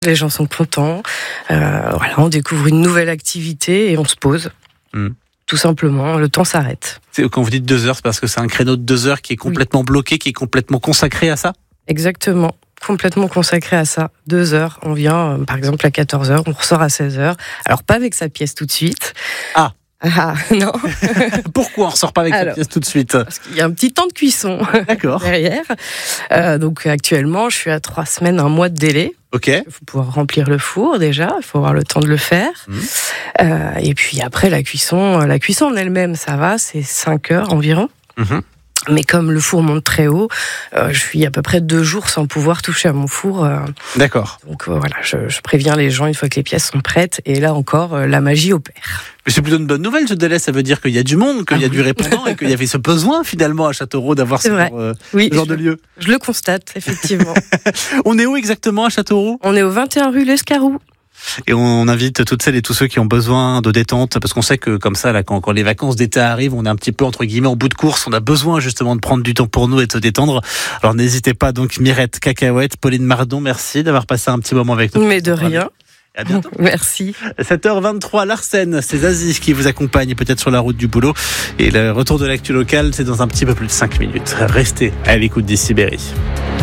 Les gens sont contents. Voilà, on découvre une nouvelle activité et on se pose. Tout simplement, le temps s'arrête. Quand vous dites 2 heures, c'est parce que c'est un créneau de 2 heures qui est complètement bloqué, qui est complètement consacré à ça ? Exactement, complètement consacré à ça. 2 heures, on vient par exemple à 14 heures, on ressort à 16 heures. Alors pas avec sa pièce tout de suite. Ah non. Pourquoi on ne ressort pas avec sa pièce tout de suite ? Parce qu'il y a un petit temps de cuisson derrière. Donc actuellement, je suis à 3 semaines, 1 mois de délai. Ok. Il faut pouvoir remplir le four déjà, il faut avoir le temps de le faire. Et puis après, la cuisson en elle-même, ça va, c'est 5 heures environ. Mais comme le four monte très haut, je suis à peu près 2 jours sans pouvoir toucher à mon four. D'accord. Donc voilà, je préviens les gens une fois que les pièces sont prêtes. Et là encore, la magie opère. Mais c'est plutôt une bonne nouvelle, ce délai. Ça veut dire qu'il y a du monde, qu'il y a du répondant et qu'il y avait ce besoin finalement à Châteauroux d'avoir ce genre de lieu. Je le constate, effectivement. On est où exactement à Châteauroux ? On est au 21 rue L'Escarroux. Et on invite toutes celles et tous ceux qui ont besoin de détente, parce qu'on sait que comme ça, là, quand les vacances d'été arrivent, on est un petit peu entre guillemets en bout de course, on a besoin justement de prendre du temps pour nous et de se détendre. Alors n'hésitez pas, donc Mirette Cacahuète, Pauline Mardon, merci d'avoir passé un petit moment avec nous. Mais de rien. Et à bientôt. Merci. 7h23, Larsen, c'est Zazie qui vous accompagne peut-être sur la route du boulot. Et le retour de l'actu locale, c'est dans un petit peu plus de 5 minutes. Restez à l'écoute d'Ici Berry.